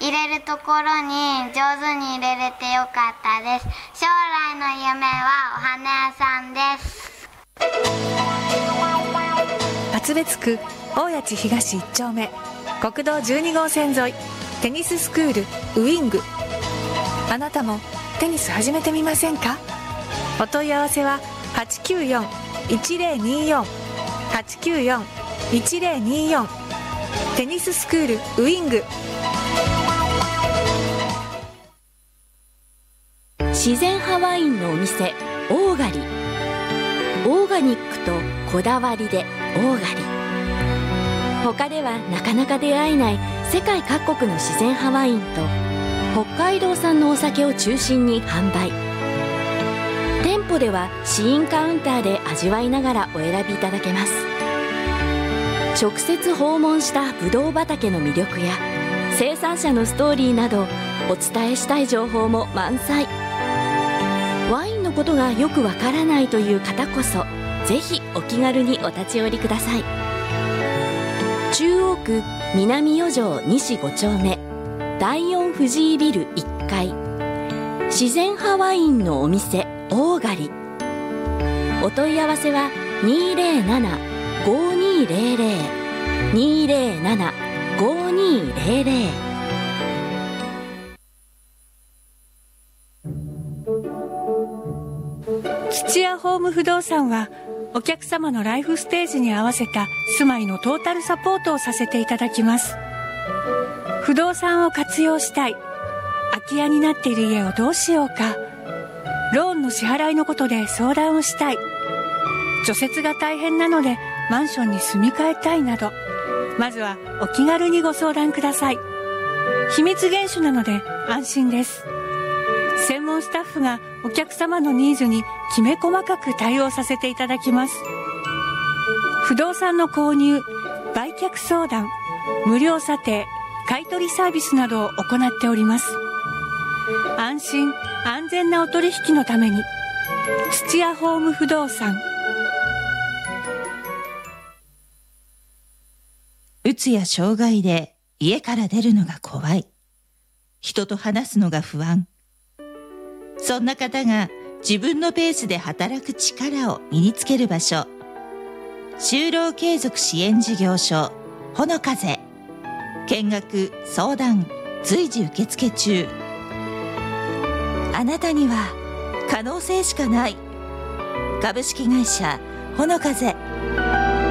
入れるところに上手に入れれてよかったです。将来の夢はお花屋さんです。 厚別区大谷地東1丁目国道12号線沿いテニススクールウイング。あなたもテニス始めてみませんか？お問い合わせは 894-1024 894-1024 テニススクールウイング。 自然派ワインのお店オーガリ。オーガニックとこだわりでオーガリ。他ではなかなか出会えない世界各国の自然派ワインと北海道産のお酒を中心に販売。店舗では試飲カウンターで味わいながらお選びいただけます。直接訪問したブドウ畑の魅力や生産者のストーリーなどお伝えしたい情報も満載。ワインのことがよくわからないという方こそぜひお気軽にお立ち寄りください。中央区南四条西5丁目第4藤井ビル1階自然派ワインのお店オーガリ。お問い合わせは 207-5200 207-5200。 土屋ホーム不動産はお客様のライフステージに合わせた住まいのトータルサポートをさせていただきます。不動産を活用したい、空き家になっている家をどうしようか、ローンの支払いのことで相談をしたい、除雪が大変なのでマンションに住み替えたいなど、まずはお気軽にご相談ください。秘密厳守なので安心です。専門スタッフがお客様のニーズにきめ細かく対応させていただきます。不動産の購入、売却相談、無料査定、買取サービスなどを行っております。安心安全なお取引のために土屋ホーム不動産。 うつや障害で家から出るのが怖い、人と話すのが不安、そんな方が自分のペースで働く力を身につける場所、就労継続支援事業所ほの風。見学相談随時受付中。あなたには可能性しかない。株式会社ほの風。